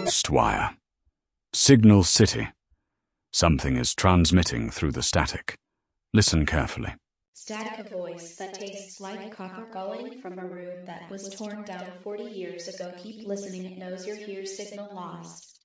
Wire. Signal City. Something is transmitting through the static. Listen carefully. Static, a voice that tastes like copper calling from a room that was torn down 40 years ago. Keep listening, it knows you're here. Signal lost.